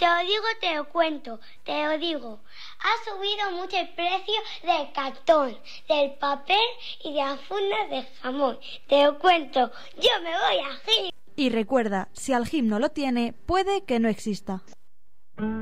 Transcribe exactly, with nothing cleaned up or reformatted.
te lo digo, te lo cuento, te lo digo. Ha subido mucho el precio del cartón, del papel y de las fundas de jamón. Te lo cuento, yo me voy a Gim. Y recuerda, si Algim no lo tiene, puede que no exista.